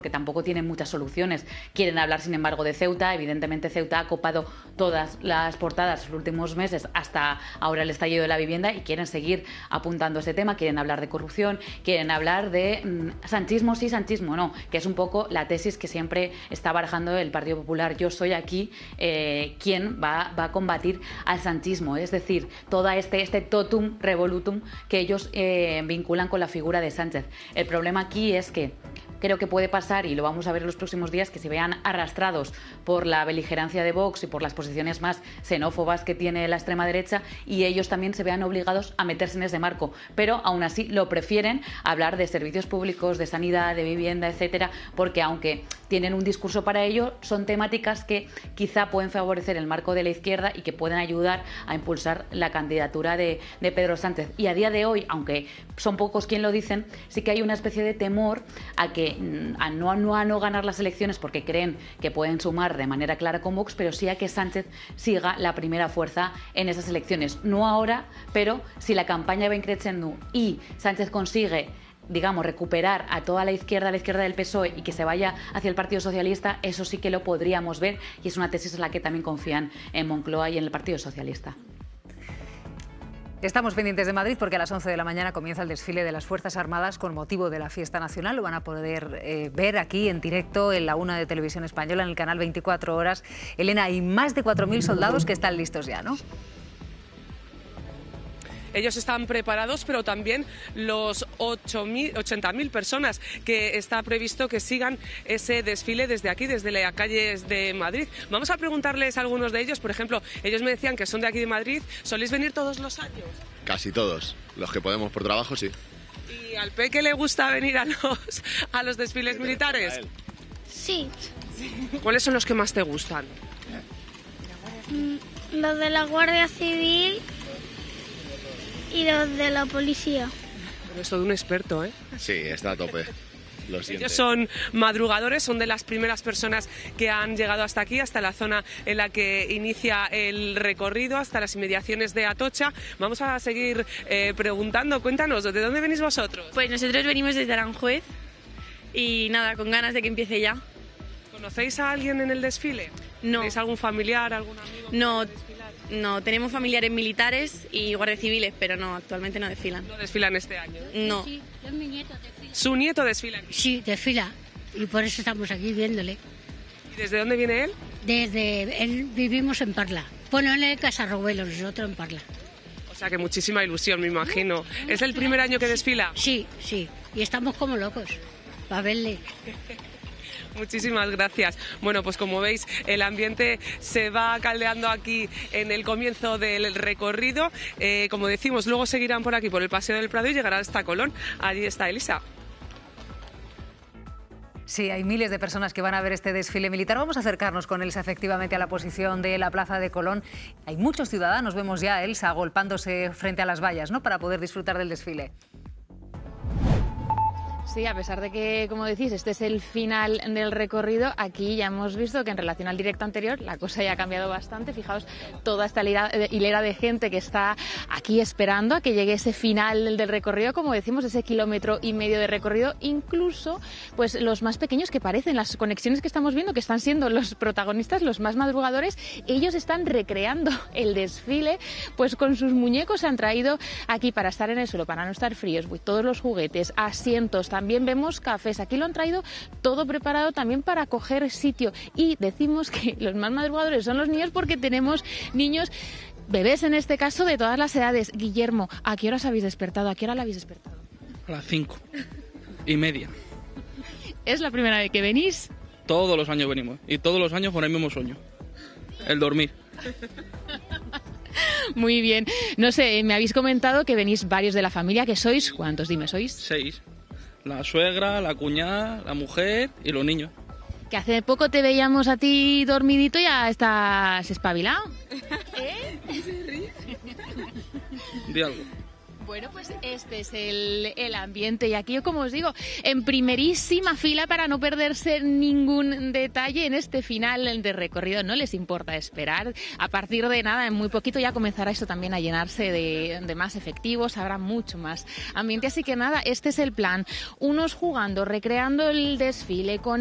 que tampoco tienen muchas soluciones. Quieren hablar, sin embargo, de Ceuta. Evidentemente, Ceuta ha copado todas las portadas los últimos meses hasta ahora el estallido de la vivienda y quieren seguir apuntando ese tema. Quieren hablar de corrupción, quieren hablar de sanchismo sí, sanchismo no, que es un poco la tesis que siempre está barajando el Partido Popular. Yo soy aquí quien va a combatir al sanchismo, es decir, todo este totum revolutum que ellos vinculan con la figura de Sánchez. El problema aquí es que creo que puede pasar, y lo vamos a ver en los próximos días, que se vean arrastrados por la beligerancia de Vox y por las posiciones más xenófobas que tiene la extrema derecha, y ellos también se vean obligados a meterse en ese marco. Pero aún así lo prefieren hablar de servicios públicos, de sanidad, de vivienda, etcétera, porque aunque tienen un discurso para ello, son temáticas que quizá pueden favorecer el marco de la izquierda y que pueden ayudar a impulsar la candidatura de Pedro Sánchez. Y a día de hoy, aunque son pocos quien lo dicen, sí que hay una especie de temor a que a no ganar las elecciones porque creen que pueden sumar de manera clara con Vox, pero sí a que Sánchez siga la primera fuerza en esas elecciones. No ahora, pero si la campaña va increciendo y Sánchez consigue, digamos, recuperar a toda la izquierda del PSOE y que se vaya hacia el Partido Socialista, eso sí que lo podríamos ver, y es una tesis en la que también confían en Moncloa y en el Partido Socialista. Estamos pendientes de Madrid porque a las 11 de la mañana comienza el desfile de las Fuerzas Armadas con motivo de la fiesta nacional. Lo van a poder ver aquí en directo en la 1 de Televisión Española, en el canal 24 Horas. Elena, hay más de 4.000 soldados que están listos ya, ¿no? Ellos están preparados, pero también los 80.000 personas que está previsto que sigan ese desfile desde aquí, desde las calles de Madrid. Vamos a preguntarles a algunos de ellos. Por ejemplo, ellos me decían que son de aquí de Madrid. ¿Soléis venir todos los años? Casi todos. Los que podemos por trabajo, sí. ¿Y al Peque le gusta venir a los desfiles militares? Sí. ¿Cuáles son los que más te gustan? Los de la Guardia Civil y los de la policía. Pero es todo un experto, ¿eh? Sí, está a tope. Lo siento. Ellos son madrugadores, son de las primeras personas que han llegado hasta aquí, hasta la zona en la que inicia el recorrido, hasta las inmediaciones de Atocha. Vamos a seguir preguntando. Cuéntanos, ¿de dónde venís vosotros? Pues nosotros venimos desde Aranjuez y nada, con ganas de que empiece ya. ¿Conocéis a alguien en el desfile? No. ¿Tenéis algún familiar, algún amigo? No, tenemos familiares militares y guardias civiles, pero no, actualmente no desfilan. ¿No desfilan este año? No. Sí, es mi nieto desfila. ¿Su nieto desfila? Sí, desfila. Y por eso estamos aquí viéndole. ¿Y desde dónde viene él? Vivimos en Parla. Bueno, él en Casarrobuelo, nosotros en Parla. O sea que muchísima ilusión, me imagino. ¿Es el primer año que desfila? Sí. Y estamos como locos para verle. Muchísimas gracias. Bueno, pues como veis, el ambiente se va caldeando aquí en el comienzo del recorrido. Como decimos, luego seguirán por aquí, por el Paseo del Prado, y llegarán hasta Colón. Allí está Elisa. Sí, hay miles de personas que van a ver este desfile militar. Vamos a acercarnos con Elsa efectivamente a la posición de la Plaza de Colón. Hay muchos ciudadanos, vemos ya, Elsa, agolpándose frente a las vallas, ¿no?, para poder disfrutar del desfile. Sí, a pesar de que, como decís, este es el final del recorrido, aquí ya hemos visto que en relación al directo anterior la cosa ya ha cambiado bastante. Fijaos toda esta hilera de gente que está aquí esperando a que llegue ese final del recorrido, como decimos, ese 1,5 kilómetros de recorrido. Incluso pues los más pequeños, que parecen las conexiones que estamos viendo, que están siendo los protagonistas, los más madrugadores, ellos están recreando el desfile, pues con sus muñecos se han traído aquí para estar en el suelo, para no estar fríos, pues, todos los juguetes, asientos, también vemos cafés. Aquí lo han traído todo preparado también para coger sitio. Y decimos que los más madrugadores son los niños porque tenemos niños, bebés en este caso, de todas las edades. Guillermo, ¿a qué horas habéis despertado? ¿A qué hora la habéis despertado? A las 5:30. ¿Es la primera vez que venís? Todos los años venimos. Y todos los años con el mismo sueño. El dormir. Muy bien. No sé, me habéis comentado que venís varios de la familia. ¿Que sois? ¿Cuántos? Dime, ¿sois? 6. La suegra, la cuñada, la mujer y los niños. Que hace poco te veíamos a ti dormidito y ya estás espabilado. Di algo. Bueno, pues este es el ambiente y aquí, como os digo, en primerísima fila para no perderse ningún detalle en este final de recorrido. No les importa esperar. A partir de nada, en muy poquito ya comenzará esto también a llenarse de más efectivos, habrá mucho más ambiente. Así que nada, este es el plan. Unos jugando, recreando el desfile con